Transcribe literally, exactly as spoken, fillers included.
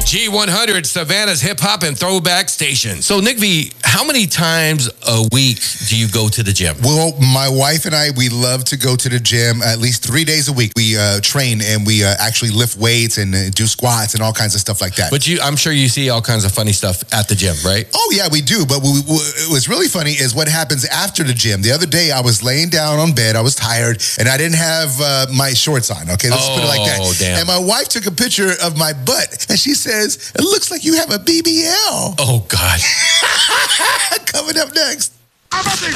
G one hundred, Savannah's hip hop and throwback station. So, Nick V, how many times a week do you go to the gym? Well, my wife and I, we love to go to the gym at least three days a week. We uh, train and we uh, actually lift weights and uh, do squats and all kinds of stuff like that. But you, I'm sure you see all kinds of funny stuff at the gym, right? Oh, yeah, we do. But we, we, it was really funny is what happens after the gym. The other day, I was laying down on bed. I was tired and I didn't have uh, my shorts on. Okay, let's oh, put it like that. Damn. And my wife took a picture of my butt and she says, it looks like you have a B B L. Oh, God. Coming up next. How about this